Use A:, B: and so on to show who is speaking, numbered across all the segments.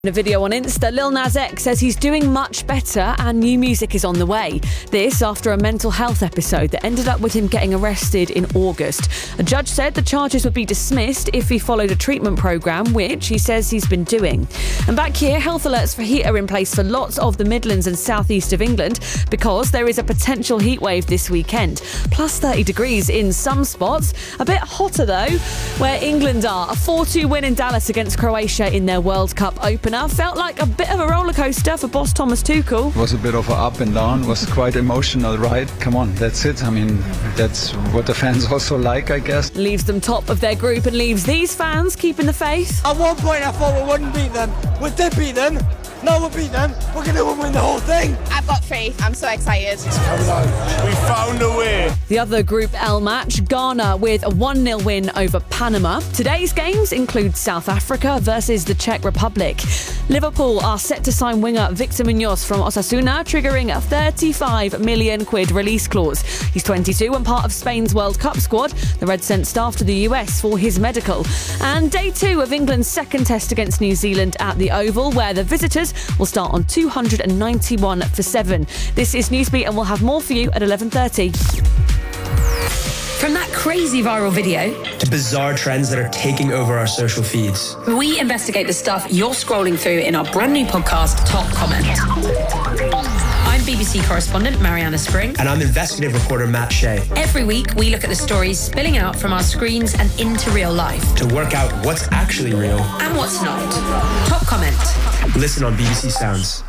A: In a video on Insta, Lil Nas X says he's doing much better and new music is on the way. This after a mental health episode that ended up with him getting arrested in August. A judge said the charges would be dismissed if he followed a treatment programme, which he says he's been doing. And back here, health alerts for heat are in place for lots of the Midlands and southeast of England because there is a potential heat wave this weekend. Plus 30 degrees in some spots. A bit hotter though, where England are. A 4-2 win in Dallas against Croatia in their World Cup opener. Felt like a bit of a roller coaster for boss Thomas Tuchel.
B: It was a bit of an up and down, was quite emotional, right? Come on, that's it. I mean, that's what the fans also like, I guess.
A: Leaves them top of their group and leaves these fans keeping the faith.
C: At one point I thought we wouldn't beat them. We did beat them. No, we'll beat them. We're going to win the whole thing.
D: I've got faith. I'm so excited.
C: We found a way.
A: The other Group L match, Ghana with a 1-0 win over Panama. Today's games include South Africa versus the Czech Republic. Liverpool are set to sign winger Victor Munoz from Osasuna, triggering a 35 million quid release clause. He's 22 and part of Spain's World Cup squad. The Reds sent staff to the US for his medical. And day 2 of England's second test against New Zealand at the Oval, where the visitors will start on 291 for 7. This is Newsbeat and we'll have more for you at 11:30.
E: From that crazy viral video
F: to bizarre trends that are taking over our social feeds,
E: we investigate the stuff you're scrolling through in our brand new podcast, Top Comment. I'm BBC correspondent Mariana Spring.
F: and I'm investigative reporter Matt Shea,
E: Every week, we look at the stories spilling out from our screens and into real life.
F: to work out what's actually real.
E: And what's not. Top Comment.
F: Listen on BBC Sounds.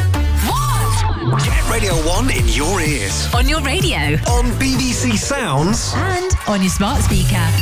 G: Get Radio 1 in your ears.
H: On your radio.
G: On BBC Sounds.
H: And on your smart speaker.